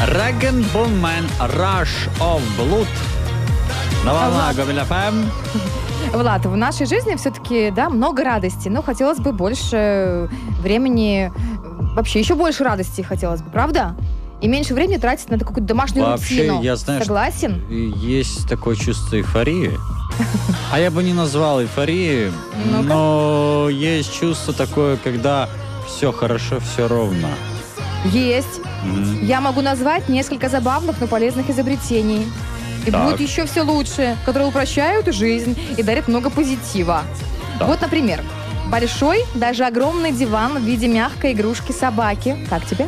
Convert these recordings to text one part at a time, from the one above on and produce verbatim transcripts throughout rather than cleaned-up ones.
Rag and Man, Rush of Blood. На волнах Гомель эф эм. Влад, в нашей жизни все-таки, да, много радости, но хотелось бы больше времени, вообще еще больше радости хотелось бы, правда? И меньше времени тратить на какую-то домашнюю Вообще, рутину. я знаю, Согласен? Что есть такое чувство эйфории. А я бы не назвал эйфорией, Ну-ка. но есть чувство такое, когда все хорошо, все ровно. Есть. Мгм. Я могу назвать несколько забавных, но полезных изобретений. И Так. будет еще все лучше, которые упрощают жизнь и дарят много позитива. Так. Вот, например, большой, даже огромный диван в виде мягкой игрушки собаки. Как тебе?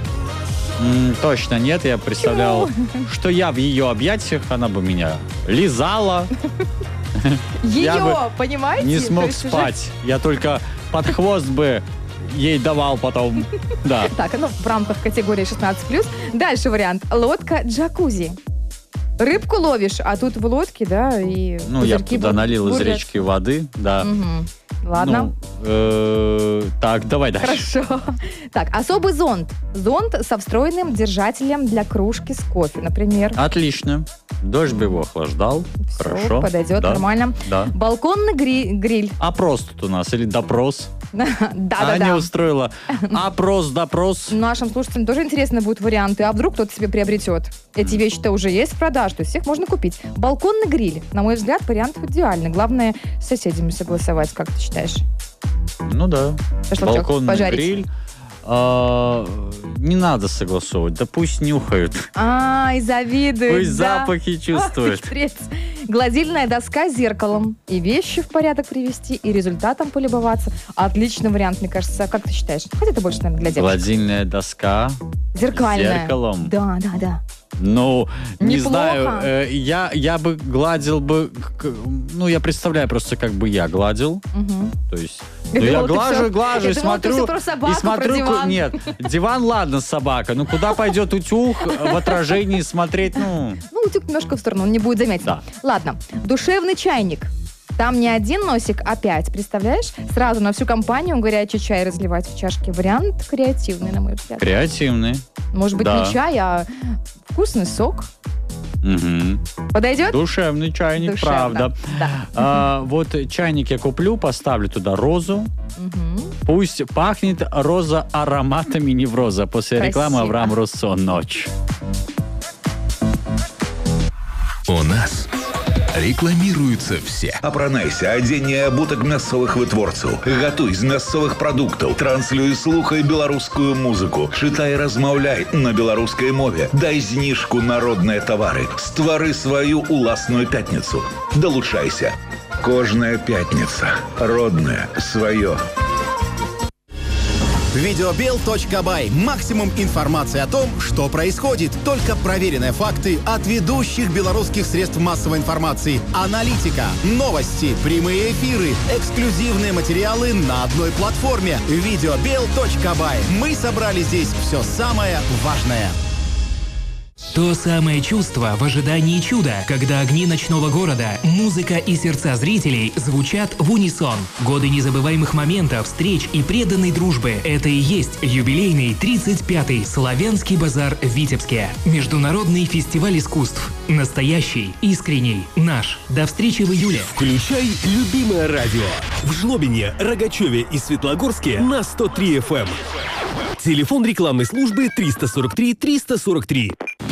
М, точно нет, я представлял, что я в ее объятиях, она бы меня лизала, Ее, Я бы понимаете? не То смог есть уже- спать. Я только под хвост бы ей давал потом. Да. Так, ну, в рамках категории шестнадцать плюс. Дальше вариант. Лодка джакузи. Рыбку ловишь, а тут в лодке, да, и Ну, я бы пузырьки туда бур- налил из бурлят. речки воды, да. Мгм. Ладно. Ну, э, так, давай дальше. Хорошо. Так, особый зонт. Зонт со встроенным держателем для кружки с кофе, например. Отлично. Дождь бы его охлаждал. Всё, Хорошо. подойдет Да. нормально. Да. Балконный гри- гриль. Опрос тут у нас или допрос. Аня Да-да-да. устроила опрос, допрос. Нашим слушателям тоже интересны будут варианты. А вдруг кто-то себе приобретет? Эти вещи-то уже есть в продаже, то есть их можно купить. Балконный гриль. На мой взгляд, вариант идеальный. Главное, с соседями согласовать, как ты считаешь? Ну да. Шашлычок Балконный пожарить. гриль. А, не надо согласовывать. Да пусть нюхают. Ай, завидуют. Пусть да. запахи чувствуют. Ой, хитрец. Гладильная доска с зеркалом. И вещи в порядок привести, и результатом полюбоваться. Отличный вариант, мне кажется. Как ты считаешь? Хотя это больше, наверное, для девушек. Гладильная доска Зеркальная. с зеркалом. Да, да, да. Ну, не Неплохо. знаю, э, я, я бы гладил бы, к- ну, я представляю просто, как бы я гладил, Мгм. то есть, Я ну, я думала, ты глажу, всё- глажу, я и думала, ты смотрю, всё про собаку, и смотрю, про диван. ку- нет, диван, ладно, собака, ну, куда пойдет утюг в отражении смотреть, ну, Ну, утюг немножко в сторону, он не будет заметен. Да. Ладно. Душевный чайник. Там не один носик, а пять, представляешь? Сразу на всю компанию горячий чай разливать в чашке. Вариант креативный, на мой взгляд. креативный. Может быть, Да. не чай, а вкусный сок. Мгм. Подойдет? Душевный чайник, Душевно. правда. Да. А, вот чайник я куплю, поставлю туда розу. Мгм. Пусть пахнет роза ароматами невроза. После Красиво. рекламы Авраам Руссо «Ночь». У нас рекламируються все. Апранайся, адзенне абутак мясцовых вытворцаў. Гатуй з мясцовых прадуктаў, транслюй, слухай беларускую музыку, чытай, размаўляй на беларускай мове, дай зніжку на родныя тавары, ствары сваю уласную пятніцу. Далучайся. Кожная пятница. Родная. Свое. Видеобел точка бай. Максимум информации о том, что происходит. Только проверенные факты от ведущих белорусских средств массовой информации. Аналитика, новости, прямые эфиры, эксклюзивные материалы на одной платформе. Видеобел точка бай. Мы собрали здесь все самое важное. То самое чувство в ожидании чуда, когда огни ночного города, музыка и сердца зрителей звучат в унисон. Годы незабываемых моментов, встреч и преданной дружбы. Это и есть юбилейный тридцать пятый Славянский базар в Витебске. Международный фестиваль искусств. Настоящий, искренний, наш. До встречи в июле. Включай любимое радио. В Жлобине, Рогачеве и Светлогорске на сто три эф эм. Телефон рекламной службы триста сорок три триста сорок три.